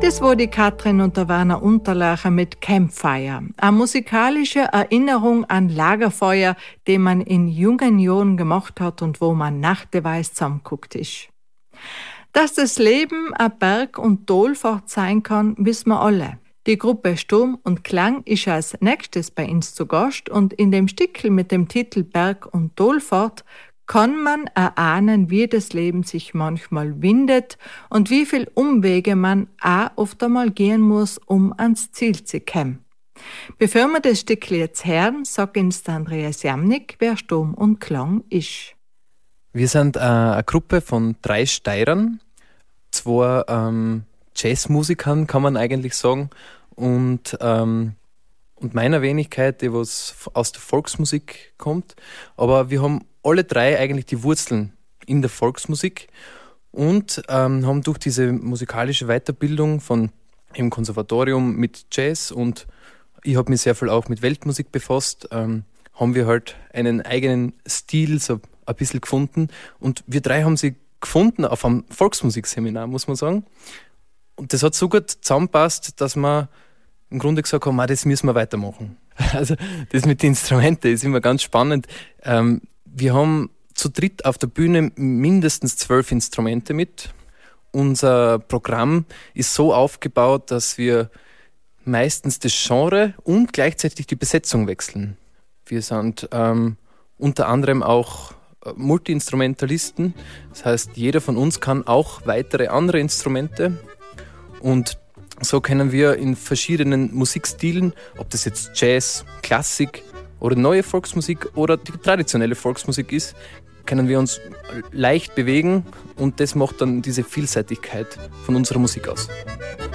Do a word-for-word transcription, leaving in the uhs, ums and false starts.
Das war die Katrin und der Werner Unterlacher mit Campfire. Eine musikalische Erinnerung an Lagerfeuer, die man in jungen Jahren gemacht hat und wo man nachteweis zusammenguckt ist. Dass das Leben ein Berg- und Talfahrt sein kann, wissen wir alle. Die Gruppe Sturm und Klang ist als nächstes bei uns zu Gast und in dem Stickel mit dem Titel Berg- und Talfahrt kann man erahnen, wie das Leben sich manchmal windet und wie viel Umwege man auch oft einmal gehen muss, um ans Ziel zu kommen. Bevor wir das Stückchen jetzt hören, sagt uns der Andreas Jamnik, wer Sturm und Klang ist. Wir sind äh, eine Gruppe von drei Steirern, zwei ähm, Jazzmusikern, kann man eigentlich sagen, und, ähm, und meiner Wenigkeit, die was aus der Volksmusik kommt. Aber wir haben alle drei eigentlich die Wurzeln in der Volksmusik und ähm, haben durch diese musikalische Weiterbildung von im Konservatorium mit Jazz und ich habe mich sehr viel auch mit Weltmusik befasst, ähm, haben wir halt einen eigenen Stil so ein bisschen gefunden und wir drei haben sie gefunden auf einem Volksmusikseminar, muss man sagen. Und das hat so gut zusammenpasst, dass wir im Grunde gesagt haben, ah, das müssen wir weitermachen. Also das mit den Instrumenten ist immer ganz spannend. Ähm, Wir haben zu dritt auf der Bühne mindestens zwölf Instrumente mit. Unser Programm ist so aufgebaut, dass wir meistens das Genre und gleichzeitig die Besetzung wechseln. Wir sind ähm, unter anderem auch Multi-Instrumentalisten. Das heißt, jeder von uns kann auch weitere andere Instrumente. Und so können wir in verschiedenen Musikstilen, ob das jetzt Jazz, Klassik, oder neue Volksmusik oder die traditionelle Volksmusik ist, können wir uns leicht bewegen und das macht dann diese Vielseitigkeit von unserer Musik aus.